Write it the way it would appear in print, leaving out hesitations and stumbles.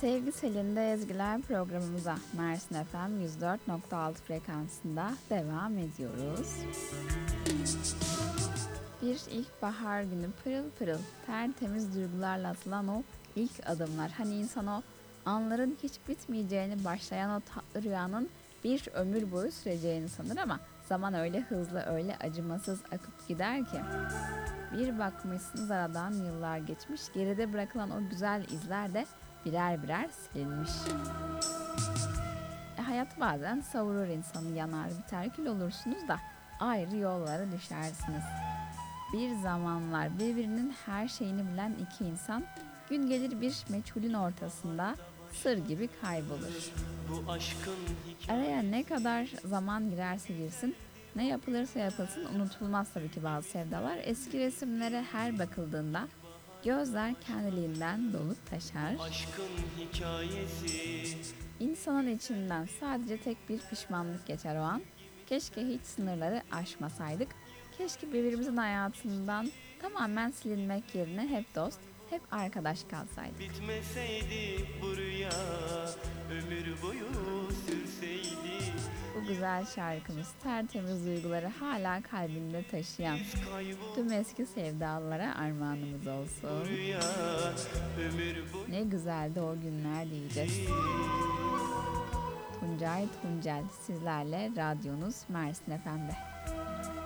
Sevgi Selin'de Ezgiler programımıza Mersin FM 104.6 frekansında devam ediyoruz. Bir ilkbahar günü pırıl pırıl tertemiz duygularla atılan o ilk adımlar. Hani insan o anların hiç bitmeyeceğini, başlayan o tatlı rüyanın bir ömür boyu süreceğini sanır ama zaman öyle hızlı, öyle acımasız akıp gider ki. Bir bakmışsınız aradan yıllar geçmiş, geride bırakılan o güzel izler de birer birer silinmiş. Hayat bazen savurur insanı, yanar biter, kül olursunuz da ayrı yollara düşersiniz. Bir zamanlar birbirinin her şeyini bilen iki insan gün gelir bir meçhulün ortasında sır gibi kaybolur. Araya ne kadar zaman girerse girsin, ne yapılırsa yapılsın unutulmaz tabii ki bazı sevdalar. Eski resimlere her bakıldığında gözler kendiliğinden dolup taşar. İnsanın içinden sadece tek bir pişmanlık geçer o an. Keşke hiç sınırları aşmasaydık. Keşke birbirimizin hayatından tamamen silinmek yerine hep dost, hep arkadaş kalsaydık. Bitmeseydi bu rüya, ömür boyu sürseydi. Bu güzel şarkımız tertemiz duyguları hala kalbinde taşıyan tüm eski sevdalılara armağanımız olsun. Ne güzeldi o günler diyeceğiz. Tuncay Tuncel sizlerle radyonuz Mersin FM'de.